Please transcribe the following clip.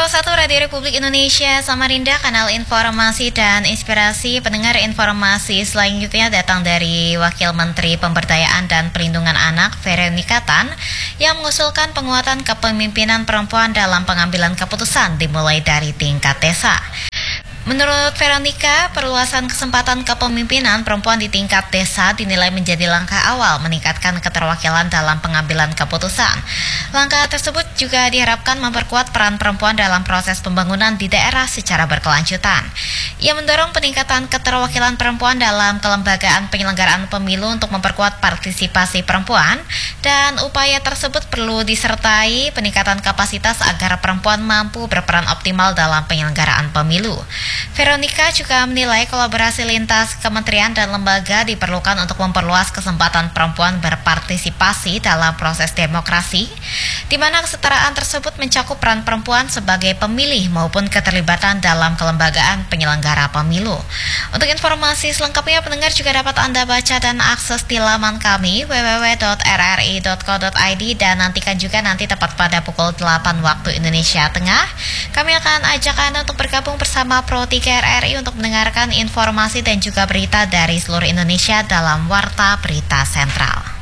101 Radio Republik Indonesia Samarinda, kanal informasi dan inspirasi. Pendengar, informasi selanjutnya datang dari Wakil Menteri Pemberdayaan dan Perlindungan Anak Veronika Tan yang mengusulkan penguatan kepemimpinan perempuan dalam pengambilan keputusan dimulai dari tingkat desa. Menurut Veronika, perluasan kesempatan kepemimpinan perempuan di tingkat desa dinilai menjadi langkah awal meningkatkan keterwakilan dalam pengambilan keputusan. Langkah tersebut juga diharapkan memperkuat peran perempuan dalam proses pembangunan di daerah secara berkelanjutan. Ia mendorong peningkatan keterwakilan perempuan dalam kelembagaan penyelenggaraan pemilu untuk memperkuat partisipasi perempuan, dan upaya tersebut perlu disertai peningkatan kapasitas agar perempuan mampu berperan optimal dalam penyelenggaraan pemilu. Veronika juga menilai kolaborasi lintas kementerian dan lembaga diperlukan untuk memperluas kesempatan perempuan berpartisipasi dalam proses demokrasi, di mana kesetaraan tersebut mencakup peran perempuan sebagai pemilih maupun keterlibatan dalam kelembagaan penyelenggara pemilu. Untuk informasi selengkapnya, pendengar juga dapat Anda baca dan akses di laman kami www.rri.co.id, dan nantikan juga nanti tepat pada pukul 8 waktu Indonesia Tengah. Kami akan ajak Anda untuk bergabung bersama Pro 3 RRI untuk mendengarkan informasi dan juga berita dari seluruh Indonesia dalam Warta Berita Sentral.